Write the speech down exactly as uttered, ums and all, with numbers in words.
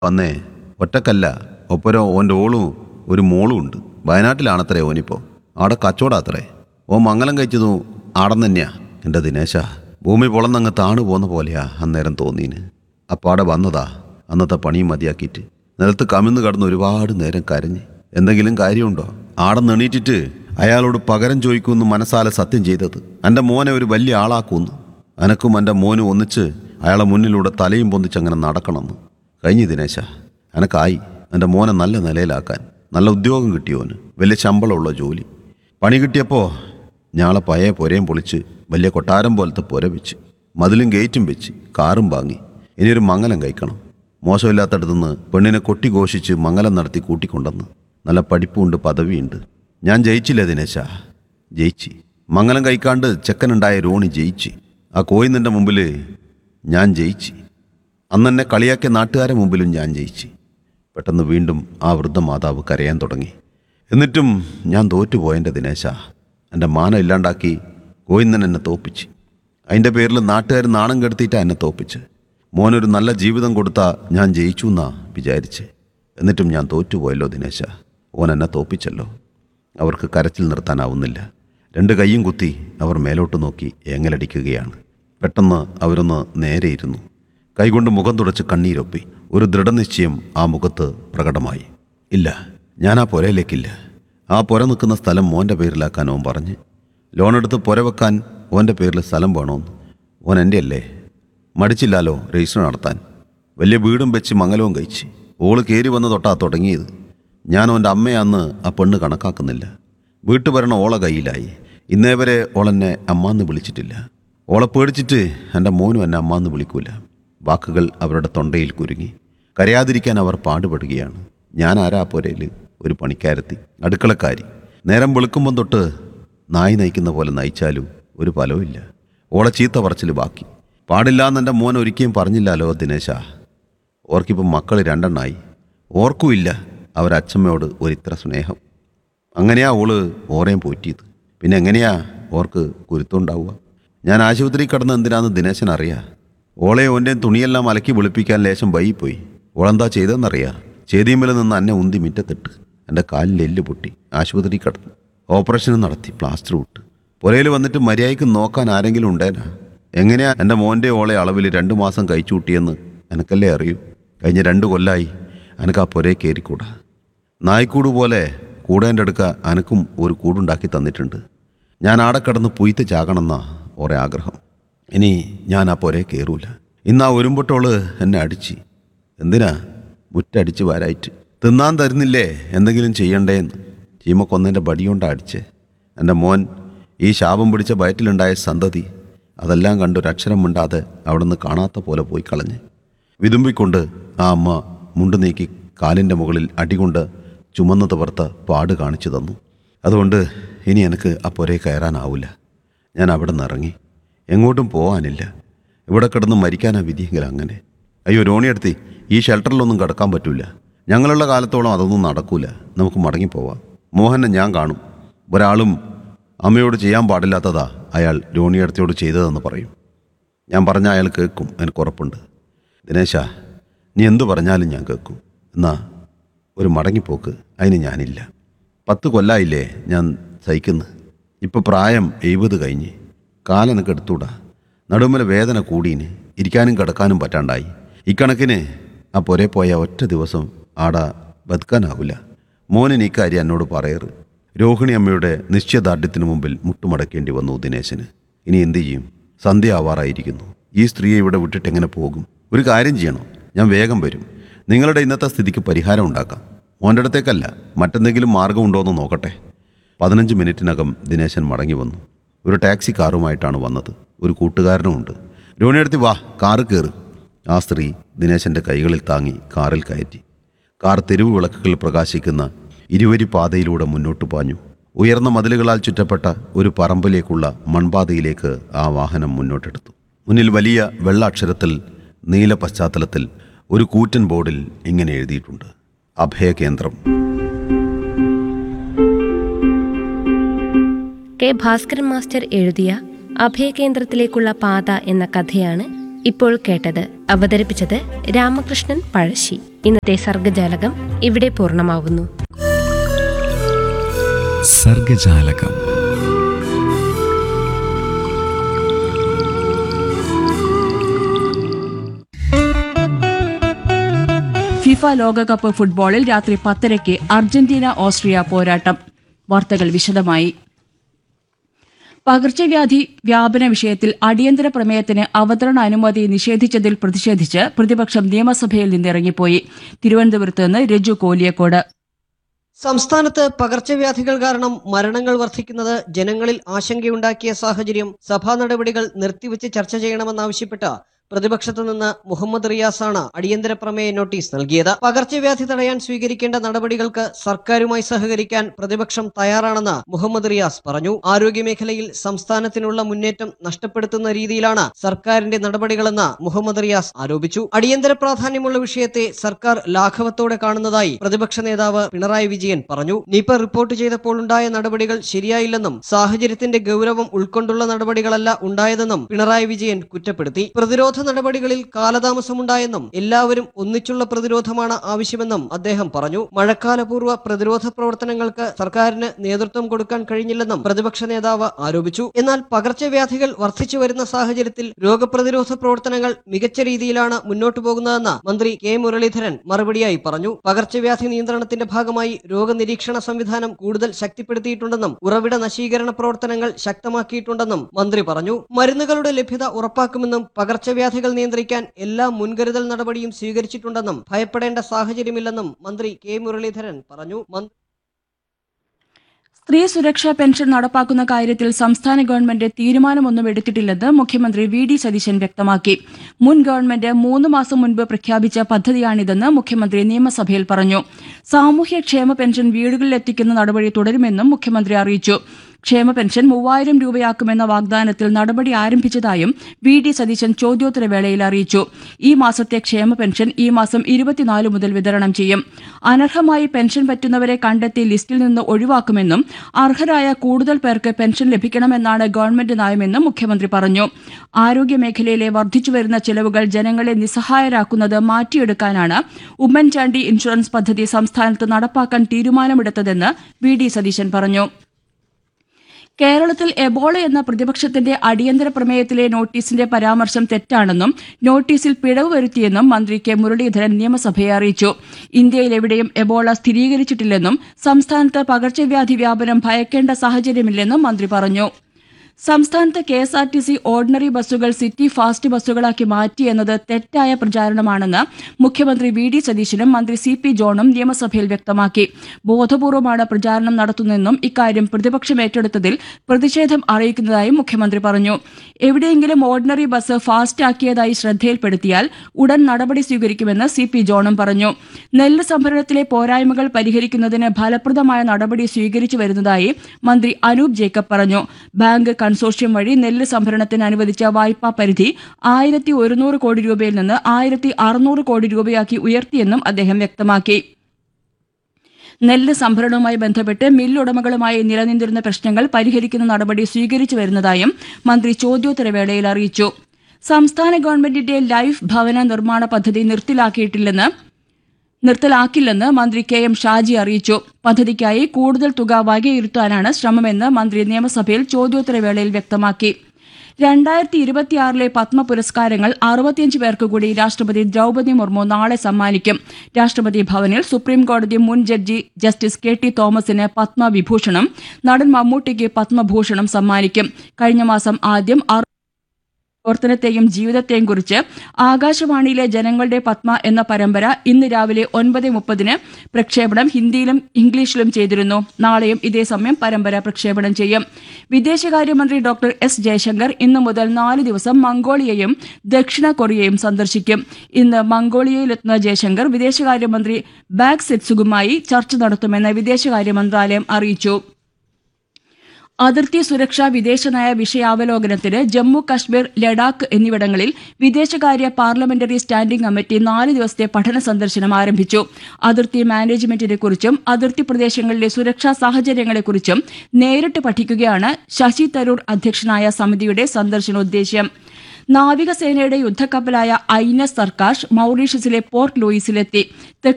വന്നേ ഒറ്റക്കല്ല, ഒപ്പരം ഓൻ്റെ ഓളും ഒരു മോളും ഉണ്ട്. വയനാട്ടിലാണത്രേ ഓനിപ്പോൾ. ആടെ കച്ചവടാത്രേ. ഓ മംഗലം കഴിച്ചതും ആടം തന്നെയാ. എൻ്റെ ദിനേശ, ഭൂമി പൊളന്നങ്ങ് താണു പോന്ന പോലെയാ അന്നേരം തോന്നീന്. അപ്പം ആടെ വന്നതാ അന്നത്തെ പണിയും മതിയാക്കിയിട്ട്. നിലത്ത് കമിന്ന് കടന്ന് ഒരുപാട് നേരം കരഞ്ഞ്. എന്തെങ്കിലും കാര്യമുണ്ടോ? ആടെ നെണീറ്റിട്ട് അയാളോട് പകരം ചോദിക്കുമെന്ന് മനസ്സാലെ സത്യം ചെയ്തത്. എൻ്റെ മോനെ ഒരു വലിയ ആളാക്കുമെന്ന്. അനക്കും എൻ്റെ മോനും ഒന്നിച്ച് അയാളെ മുന്നിലൂടെ തലയും പൊന്നിച്ചങ്ങനെ നടക്കണമെന്ന്. കഴിഞ്ഞു ദിനേശ, എനക്കായി എൻ്റെ മോനെ നല്ല നിലയിലാക്കാൻ. നല്ല ഉദ്യോഗം കിട്ടിയോന്, വലിയ ശമ്പളമുള്ള ജോലി. പണി കിട്ടിയപ്പോൾ ഞങ്ങളെ പഴയ പുരയും പൊളിച്ച് വലിയ കൊട്ടാരം പോലത്തെ പുര വെച്ച്, മതിലും ഗേറ്റും വെച്ച്, കാറും വാങ്ങി. ഇനിയൊരു മംഗലം കഴിക്കണം. മോശമില്ലാത്തടത്തുനിന്ന് പെണ്ണിനെ കൊട്ടിഘോഷിച്ച് മംഗലം നടത്തി കൂട്ടിക്കൊണ്ടെന്ന്. നല്ല പഠിപ്പുണ്ട്, പദവിയുണ്ട്. ഞാൻ ജയിച്ചില്ല ദിനേശ, ജയിച്ച്. മംഗലം കഴിക്കാണ്ട് ചെക്കനുണ്ടായ രോണി ജയിച്ച്. ആ കോയിന്നിൻ്റെ മുമ്പിൽ ഞാൻ ജയിച്ച്. അന്നെന്നെ കളിയാക്കിയ നാട്ടുകാരെ മുമ്പിലും ഞാൻ ജയിച്ച്. പെട്ടെന്ന് വീണ്ടും ആ വൃദ്ധമാതാവ് കരയാൻ തുടങ്ങി. എന്നിട്ടും ഞാൻ തോറ്റുപോയെൻ്റെ ദിനേശ. എൻ്റെ മാനം ഇല്ലാണ്ടാക്കി കോയിന്നൻ എന്നെ തോപ്പിച്ച്. അതിൻ്റെ പേരിൽ നാട്ടുകാർ നാണം കെടുത്തിയിട്ടാണ് എന്നെ തോപ്പിച്ച്. മോനൊരു നല്ല ജീവിതം കൊടുത്താൽ ഞാൻ ജയിച്ചു എന്നാ വിചാരിച്ച്. എന്നിട്ടും ഞാൻ തോറ്റുപോയല്ലോ ദിനേശ. ഓൻ എന്നെ തോപ്പിച്ചല്ലോ. അവർക്ക് കരച്ചിൽ നിർത്താനാവുന്നില്ല. രണ്ട് കൈയും കുത്തി അവർ മേലോട്ട് നോക്കി ഏങ്ങലടിക്കുകയാണ്. പെട്ടെന്ന് അവരൊന്ന് നേരെ ഇരുന്നു. കൈകൊണ്ട് മുഖം തുടച്ച് കണ്ണീരൊപ്പി. ഒരു ദൃഢനിശ്ചയം ആ മുഖത്ത് പ്രകടമായി. ഇല്ല, ഞാൻ ആ പുരയിലേക്കില്ല. ആ പുര നിൽക്കുന്ന സ്ഥലം മോൻ്റെ പേരിലാക്കാൻ ഓൻ പറഞ്ഞ്. ലോണെടുത്ത് പുര വെക്കാൻ ഓൻ്റെ പേരിൽ സ്ഥലം വേണമെന്ന്. ഓൻ എൻ്റെ അല്ലേ, മടിച്ചില്ലാലോ രജിസ്റ്റർ നടത്താൻ. വലിയ വീടും വെച്ച് മംഗലവും കഴിച്ച്. ഓള് കയറി വന്ന് തൊട്ടാ തുടങ്ങിയത്. ഞാൻ ഓൻ്റെ അമ്മയാന്ന് ആ പെണ്ണ് കണക്കാക്കുന്നില്ല. വീട്ടുഭരണം ഓളെ കയ്യിലായി. ഇന്നേ വരെ ഓളെന്നെ അമ്മാന്ന് വിളിച്ചിട്ടില്ല. ഓളെ പേടിച്ചിട്ട് എൻ്റെ മോനും എന്നെ അമ്മാന്ന് വിളിക്കൂല. വാക്കുകൾ അവരുടെ തൊണ്ടയിൽ കുരുങ്ങി. കരയാതിരിക്കാൻ അവർ പാടുപെടുകയാണ്. ഞാൻ ആരാ പുരയിൽ? ഒരു പണിക്കാരത്തി, അടുക്കളക്കാരി. നേരം വെളുക്കുമ്പം തൊട്ട് നായി നയിക്കുന്ന പോലെ നയിച്ചാലും ഒരു ഫലവുമില്ല. ഓളെ ചീത്ത പറച്ചിൽ ബാക്കി. പാടില്ലാന്ന് എൻ്റെ മോൻ ഒരിക്കലും പറഞ്ഞില്ലാലോ ദിനേശ. ഓർക്കിപ്പം മക്കൾ രണ്ടെണ്ണായി. ഓർക്കുമില്ല അവരച്ഛമ്മയോട് ഒരിത്ര സ്നേഹം. അങ്ങനെയാ ഓള് ഓറേം പോറ്റിയത്. പിന്നെ എങ്ങനെയാ ഓർക്ക് കുരുത്തുണ്ടാവുക? ഞാൻ ആശുപത്രി കിടന്ന് എന്തിനാന്ന് ദിനേശൻ അറിയാം. ഓളെ ഓൻ്റെയും തുണിയെല്ലാം അലക്കി വെളുപ്പിക്കാൻ ലേശം വൈകിപ്പോയി. ഓളെന്താ ചെയ്തതെന്നറിയാം. ചേതിയമ്മൽ നിന്ന് എന്നെ ഉന്തി മിറ്റത്തിട്ട്. എൻ്റെ കാലിൽ എല്ല് പൊട്ടി. ആശുപത്രി കിടന്നു. ഓപ്പറേഷനും നടത്തി, പ്ലാസ്റ്റർ വിട്ട്. പുരയിൽ വന്നിട്ട് മര്യാദയ്ക്ക് നോക്കാൻ ആരെങ്കിലും ഉണ്ടേനാ? എങ്ങനെയാ എൻ്റെ മോൻ്റെ ഓളെ അളവിൽ രണ്ട് മാസം കഴിച്ചു കൂട്ടിയെന്ന് എനക്കല്ലേ അറിയൂ. കഴിഞ്ഞ രണ്ട് കൊല്ലായി എനക്ക് ആ പുരയെ കയറിക്കൂടാ. നായ്ക്കൂട് പോലെ കൂടേൻ്റെ അടുക്ക അനക്കും ഒരു കൂടുണ്ടാക്കി തന്നിട്ടുണ്ട്. ഞാൻ ആടെ കിടന്ന് പൊയ്ത്ത് ചാകണമെന്നാ ഓരേ ആഗ്രഹം. ഇനി ഞാൻ ആ പുരയെ കയറൂല. ഇന്ന് ആ ഒരുമ്പൊട്ടോള് എന്നെ അടിച്ച്. എന്തിനാ? മുറ്റടിച്ച് വാരായിട്ട്. തിന്നാൻ തരുന്നില്ലേ, എന്തെങ്കിലും ചെയ്യണ്ടേന്ന്. ചീമക്കൊന്നേൻ്റെ ബടിയോണ്ടാ അടിച്ചേ. എൻ്റെ മോൻ ഈ ശാപം പിടിച്ച വയറ്റിലുണ്ടായ സന്തതി അതെല്ലാം കണ്ടൊരക്ഷരം മിണ്ടാതെ അവിടെ നിന്ന് കാണാത്ത പോലെ പോയി കളഞ്ഞ്. വിതുമ്പിക്കൊണ്ട് ആ അമ്മ മുണ്ടു നീക്കി കാലിൻ്റെ മുകളിൽ അടികൊണ്ട് ചുമന്ന് തുവർത്ത പാട് കാണിച്ചു തന്നു. അതുകൊണ്ട് ഇനി എനിക്ക് ആ പുരയെ കയറാനാവില്ല. ഞാൻ അവിടെ നിന്ന് ഇറങ്ങി. എങ്ങോട്ടും പോകാനില്ല. ഇവിടെ കിടന്ന് മരിക്കാനാ വിധിയെങ്കിൽ അങ്ങനെ. അയ്യോ രോണിയെടുത്തി, ഈ ഷെൽട്ടറിലൊന്നും കിടക്കാൻ പറ്റില്ല. ഞങ്ങളുള്ള കാലത്തോളം അതൊന്നും നടക്കൂല. നമുക്ക് മടങ്ങിപ്പോവാം. മോഹനെ ഞാൻ കാണും. ഒരാളും അമ്മയോട് ചെയ്യാൻ പാടില്ലാത്തതാ അയാൾ രോണിയടുത്തിയോട് ചെയ്തതെന്ന് പറയും. ഞാൻ പറഞ്ഞാൽ അയാൾ കേൾക്കും, എനിക്ക് ഉറപ്പുണ്ട്. ദിനേശ, നീ എന്തു പറഞ്ഞാലും ഞാൻ കേൾക്കും. എന്നാ ഒരു മടങ്ങിപ്പോക്ക് അതിന് ഞാനില്ല. പത്ത് കൊല്ലായില്ലേ ഞാൻ സഹിക്കുന്നു. ഇപ്പോൾ പ്രായം എഴുപത് കഴിഞ്ഞ്. കാലെനക്ക് എടുത്തൂടാ. നടുമ്മല വേദന കൂടീന്. ഇരിക്കാനും കിടക്കാനും പറ്റാണ്ടായി. ഇക്കണക്കിന് ആ പുരേ പോയ ഒറ്റ ദിവസം ആടാ ബതുക്കാനാവില്ല. മോനിന് ഇക്കാര്യം എന്നോട് പറയറ്. രോഹിണി അമ്മയുടെ നിശ്ചയദാർഢ്യത്തിന് മുമ്പിൽ മുട്ടുമടക്കേണ്ടി വന്നു ദിനേശന്. ഇനി എന്തു ചെയ്യും? സന്ധ്യ ആവാറായിരിക്കുന്നു. ഈ സ്ത്രീയെ ഇവിടെ വിട്ടിട്ട് എങ്ങനെ പോകും? ഒരു കാര്യം ചെയ്യണം, ഞാൻ വേഗം വരും. നിങ്ങളുടെ ഇന്നത്തെ സ്ഥിതിക്ക് പരിഹാരം ഉണ്ടാക്കാം. മോൻ്റെ അടുത്തേക്കല്ല, മറ്റെന്തെങ്കിലും മാർഗമുണ്ടോയെന്ന് നോക്കട്ടെ. പതിനഞ്ച് മിനിറ്റിനകം ദിനേശൻ മടങ്ങി വന്നു. ഒരു ടാക്സി കാറുമായിട്ടാണ് വന്നത്. ഒരു കൂട്ടുകാരനുമുണ്ട്. രോണിയെടുത്തി വാ, കാറ് കയറ്. ആ സ്ത്രീ ദിനേശൻ്റെ കൈകളിൽ താങ്ങി കാറിൽ കയറ്റി. കാർ തെരുവ് വിളക്കുകൾ പ്രകാശിക്കുന്ന ഇരുവരി പാതയിലൂടെ മുന്നോട്ട് പാഞ്ഞു. ഉയർന്ന മതിലുകളാൽ ചുറ്റപ്പെട്ട ഒരു പറമ്പിലേക്കുള്ള മൺപാതയിലേക്ക് ആ വാഹനം മുന്നോട്ടെടുത്തു. മുന്നിൽ വലിയ വെള്ള അക്ഷരത്തിൽ നീല പശ്ചാത്തലത്തിൽ ഒരു കൂറ്റൻ ബോർഡിൽ ഇങ്ങനെ എഴുതിയിട്ടുണ്ട്: അഭയകേന്ദ്രം. കെ ഭാസ്കരൻ മാസ്റ്റർ എഴുതിയ അഭയകേന്ദ്രത്തിലേക്കുള്ള പാത എന്ന കഥയാണ് ഇപ്പോൾ കേട്ടത്. അവതരിപ്പിച്ചത് രാമകൃഷ്ണൻ പഴശ്ശി. ഇന്നത്തെ സർഗജാലകം ഇവിടെ പൂർണ്ണമാവുന്നു. സർഗജാലകം. ഫിഫ ലോകകപ്പ് ഫുട്ബോളിൽ രാത്രി പത്തരയ്ക്ക് അർജന്റീന ഓസ്ട്രിയ പോരാട്ടം. വാർത്തകൾ വിശദമായി. പകർച്ചവ്യാധി വ്യാപന വിഷയത്തിൽ അടിയന്തര പ്രമേയത്തിന് അവതരണ അനുമതി നിഷേധിച്ചതിൽ പ്രതിഷേധിച്ച് പ്രതിപക്ഷം നിയമസഭയിൽ നിന്നിറങ്ങിപ്പോയി. തിരുവനന്തപുരത്ത് നിന്ന് രജു കോലിയക്കോട്. സംസ്ഥാനത്ത് പകർച്ചവ്യാധികൾ കാരണം മരണങ്ങൾ വർദ്ധിക്കുന്നത് ജനങ്ങളിൽ ആശങ്കയുണ്ടാക്കിയ സാഹചര്യം സഭാ നടപടികൾ നിർത്തിവെച്ച് ചർച്ച ചെയ്യണമെന്നാവശ്യപ്പെട്ട് പ്രതിപക്ഷത്തു നിന്ന് മുഹമ്മദ് റിയാസാണ് അടിയന്തര പ്രമേയ നോട്ടീസ് നൽകിയത്. പകർച്ചവ്യാധി തടയാൻ സ്വീകരിക്കേണ്ട നടപടികൾക്ക് സർക്കാരുമായി സഹകരിക്കാൻ പ്രതിപക്ഷം തയ്യാറാണെന്ന് മുഹമ്മദ് റിയാസ് പറഞ്ഞു. ആരോഗ്യമേഖലയിൽ സംസ്ഥാനത്തിനുള്ള മുന്നേറ്റം നഷ്ടപ്പെടുത്തുന്ന രീതിയിലാണ് സർക്കാരിന്റെ നടപടികളെന്ന് മുഹമ്മദ് റിയാസ് ആരോപിച്ചു. അടിയന്തര പ്രാധാന്യമുള്ള വിഷയത്തെ സർക്കാർ ലാഘവത്തോടെ കാണുന്നതായി പ്രതിപക്ഷ നേതാവ് പിണറായി വിജയൻ പറഞ്ഞു. നിപ റിപ്പോർട്ട് ചെയ്തപ്പോൾ ഉണ്ടായ നടപടികൾ ശരിയായില്ലെന്നും സാഹചര്യത്തിന്റെ ഗൗരവം ഉൾക്കൊണ്ടുള്ള നടപടികളല്ല ഉണ്ടായതെന്നും പിണറായി വിജയൻ കുറ്റപ്പെടുത്തി. പ്രതിരോധ നടപടികളിൽ കാലതാമസമുണ്ടായെന്നും എല്ലാവരും ഒന്നിച്ചുള്ള പ്രതിരോധമാണ് ആവശ്യമെന്നും അദ്ദേഹം പറഞ്ഞു. മഴക്കാലപൂർവ്വ പ്രതിരോധ പ്രവർത്തനങ്ങൾക്ക് സർക്കാരിന് നേതൃത്വം കൊടുക്കാൻ കഴിഞ്ഞില്ലെന്നും പ്രതിപക്ഷ നേതാവ് ആരോപിച്ചു. എന്നാൽ പകർച്ചവ്യാധികൾ വർദ്ധിച്ചു വരുന്ന സാഹചര്യത്തിൽ രോഗപ്രതിരോധ പ്രവർത്തനങ്ങൾ മികച്ച രീതിയിലാണ് മുന്നോട്ടു പോകുന്നതെന്ന് മന്ത്രി കെ മുരളീധരൻ മറുപടിയായി പറഞ്ഞു. പകർച്ചവ്യാധി നിയന്ത്രണത്തിന്റെ ഭാഗമായി രോഗനിരീക്ഷണ സംവിധാനം കൂടുതൽ ശക്തിപ്പെടുത്തിയിട്ടുണ്ടെന്നും ഉറവിട നശീകരണ പ്രവർത്തനങ്ങൾ ശക്തമാക്കിയിട്ടുണ്ടെന്നും മന്ത്രി പറഞ്ഞു. മരുന്നുകളുടെ ലഭ്യത ഉറപ്പാക്കുമെന്നും പകർച്ചവ്യാധി കൾ നിയന്ത്രിക്കാൻ എല്ലാ മുൻകരുതൽ നടപടിയും സ്വീകരിച്ചിട്ടുണ്ടെന്നും ഭയപ്പെടേണ്ട സാഹചര്യമില്ലെന്നും മന്ത്രി കെ മുരളീധരൻ പറഞ്ഞു. സ്ത്രീ സുരക്ഷാ പെൻഷൻ നടപ്പാക്കുന്ന കാര്യത്തിൽ സംസ്ഥാന ഗവൺമെന്റ് തീരുമാനമൊന്നും എടുത്തിട്ടില്ലെന്ന് മുഖ്യമന്ത്രി വി ഡി സതീശൻ വ്യക്തമാക്കി. മുൻ ഗവൺമെന്റ് മൂന്ന് മാസം മുൻപ് പ്രഖ്യാപിച്ച പദ്ധതിയാണിതെന്ന് മുഖ്യമന്ത്രി നിയമസഭയിൽ പറഞ്ഞു. സാമൂഹ്യക്ഷേമ പെൻഷൻ വീടുകളിലെത്തിക്കുന്ന നടപടി തുടരുമെന്നും മുഖ്യമന്ത്രി അറിയിച്ചു. ക്ഷേമ പെൻഷൻ മൂവായിരം രൂപയാക്കുമെന്ന വാഗ്ദാനത്തിൽ നടപടി ആരംഭിച്ചതായും വി ഡി സതീശൻ ചോദ്യോത്തരവേളയിൽ അറിയിച്ചു. ഈ മാസത്തെ ക്ഷേമ പെൻഷൻ ഈ മാസം ഇരുപത്തിനാല് മുതൽ വിതരണം ചെയ്യും. അനർഹമായി പെൻഷൻ പറ്റുന്നവരെ കണ്ടെത്തി ലിസ്റ്റിൽ നിന്ന് ഒഴിവാക്കുമെന്നും അർഹരായ കൂടുതൽ പേർക്ക് പെൻഷൻ ലഭിക്കണമെന്നാണ് ഗവൺമെന്റ് നയമെന്നും മുഖ്യമന്ത്രി പറഞ്ഞു. ആരോഗ്യമേഖലയിലെ വർദ്ധിച്ചുവരുന്ന ചെലവുകൾ ജനങ്ങളെ നിസ്സഹായരാക്കുന്നത് മാറ്റിയെടുക്കാനാണ് ഉമ്മൻചാണ്ടി ഇൻഷുറൻസ് പദ്ധതി സംസ്ഥാനത്ത് നടപ്പാക്കാൻ തീരുമാനമെടുത്തതെന്ന് വി ഡി സതീശൻ പറഞ്ഞു. കേരളത്തിൽ എബോള എന്ന പ്രതിപക്ഷത്തിന്റെ അടിയന്തര പ്രമേയത്തിലെ നോട്ടീസിന്റെ പരാമർശം തെറ്റാണെന്നും നോട്ടീസിൽ പിഴവ് വരുത്തിയെന്നും മന്ത്രി കെ മുരളീധരൻ നിയമസഭയെ അറിയിച്ചു. ഇന്ത്യയിലെവിടെയും എബോള സ്ഥിരീകരിച്ചിട്ടില്ലെന്നും സംസ്ഥാനത്ത് പകർച്ചവ്യാധി വ്യാപനം ഭയക്കേണ്ട സാഹചര്യമില്ലെന്നും മന്ത്രി പറഞ്ഞു. സംസ്ഥാനത്ത് K S R T C ordinary ബസ്സുകൾ സിറ്റി ഫാസ്റ്റ് ബസ്സുകളാക്കി മാറ്റിയെന്നത് തെറ്റായ പ്രചാരണമാണെന്ന് മുഖ്യമന്ത്രി വി ഡി സതീശനും മന്ത്രി സി പി ജോണും നിയമസഭയിൽ വ്യക്തമാക്കി. ബോധപൂർവമാണ് പ്രചാരണം നടത്തുന്നതെന്നും ഇക്കാര്യം പ്രതിപക്ഷം ഏറ്റെടുത്തതിൽ പ്രതിഷേധം അറിയിക്കുന്നതായും മുഖ്യമന്ത്രി പറഞ്ഞു. എവിടെയെങ്കിലും ഓർഡിനറി ബസ് ഫാസ്റ്റ് ആക്കിയതായി ശ്രദ്ധയിൽപ്പെടുത്തിയാൽ ഉടൻ നടപടി സ്വീകരിക്കുമെന്ന് സി പി ജോണും പറഞ്ഞു. നെല്ല് സംഭരണത്തിലെ പോരായ്മകൾ പരിഹരിക്കുന്നതിന് ഫലപ്രദമായ നടപടി സ്വീകരിച്ചു വരുന്നതായി മന്ത്രി അനൂപ് ജേക്കബ് പറഞ്ഞു. ബാങ്ക് കൺസോർഷ്യം വഴി നെല്ല് സംഭരണത്തിന് അനുവദിച്ച വായ്പാ പരിധി ആയിരത്തി ഒരുന്നൂറ് കോടി രൂപയിൽ നിന്ന് ആയിരത്തി അറുന്നൂറ് കോടി രൂപയാക്കി ഉയർത്തിയെന്നും അദ്ദേഹം വ്യക്തമാക്കി. നെല്ല് സംഭരണവുമായി ബന്ധപ്പെട്ട് മില്ലുടമകളുമായി നിലനിന്നിരുന്ന പ്രശ്നങ്ങൾ പരിഹരിക്കുന്ന നടപടി സ്വീകരിച്ചു വരുന്നതായും മന്ത്രി ചോദ്യോത്തരവേളയിൽ അറിയിച്ചു. സംസ്ഥാന ഗവൺമെന്റിന്റെ ലൈഫ് ഭവന നിർമ്മാണ പദ്ധതി നിർത്തലാക്കിയിട്ടില്ലെന്ന് നിർത്തലാക്കില്ലെന്ന് മന്ത്രി കെ എം ഷാജി അറിയിച്ചു. പദ്ധതിക്കായി കൂടുതൽ തുക വകയിരുത്താനാണ് ശ്രമമെന്ന് മന്ത്രി നിയമസഭയിൽ ചോദ്യോത്തരവേളയിൽ വ്യക്തമാക്കി. രണ്ടായിരത്തി ഇരുപത്തിയാറിലെ പത്മ പുരസ്കാരങ്ങൾ അറുപത്തിയഞ്ച് പേർക്ക് കൂടി രാഷ്ട്രപതി ദ്രൌപദി മുർമു നാളെ സമ്മാനിക്കും. രാഷ്ട്രപതി ഭവനിൽ സുപ്രീംകോടതി മുൻ ജഡ്ജി ജസ്റ്റിസ് കെ ടി തോമസിന് പത്മവിഭൂഷണം, നടൻ മമ്മൂട്ടിക്ക് പത്മഭൂഷണം സമ്മാനിക്കും. കഴിഞ്ഞ മാസം ആദ്യം പ്രവർത്തനത്തെയും ജീവിതത്തെയും കുറിച്ച് ആകാശവാണിയിലെ ജനങ്ങളുടെ പത്മ എന്ന പരമ്പര ഇന്ന് രാവിലെ ഒൻപത് മുപ്പതിന് പ്രക്ഷേപണം ഹിന്ദിയിലും ഇംഗ്ലീഷിലും ചെയ്തിരുന്നു. നാളെയും ഇതേ സമയം പരമ്പര പ്രക്ഷേപണം ചെയ്യും. വിദേശകാര്യമന്ത്രി ഡോക്ടർ എസ് ജയശങ്കർ ഇന്നു മുതൽ നാല് ദിവസം മംഗോളിയയും ദക്ഷിണ കൊറിയയും സന്ദർശിക്കും. ഇന്ന് മംഗോളിയയിലെത്തുന്ന ജയശങ്കർ വിദേശകാര്യമന്ത്രി ബാഗ് സെറ്റ്സുകുമായി ചർച്ച നടത്തുമെന്ന് വിദേശകാര്യ മന്ത്രാലയം അറിയിച്ചു. അതിർത്തി സുരക്ഷാ വിദേശനയ വിഷയാവലോകനത്തിന് ജമ്മു കശ്മീർ, ലഡാക്ക് എന്നിവിടങ്ങളിൽ വിദേശകാര്യ പാർലമെന്ററി സ്റ്റാൻഡിംഗ് കമ്മിറ്റി നാല് ദിവസത്തെ പഠന സന്ദർശനം ആരംഭിച്ചു. അതിർത്തി മാനേജ്മെന്റിനെക്കുറിച്ചും അതിർത്തി പ്രദേശങ്ങളിലെ സുരക്ഷാ സാഹചര്യങ്ങളെക്കുറിച്ചും നേരിട്ട് പഠിക്കുകയാണ് ശശി തരൂർ അധ്യക്ഷനായ സമിതിയുടെ സന്ദർശനോദ്ദേശ്യം. നാവികസേനയുടെ യുദ്ധക്കപ്പലായ ഐ എൻ എസ് സർക്കാഷ് മൌറീഷ്യസിലെ പോർട്ട് ലൂയിസിലെത്തി.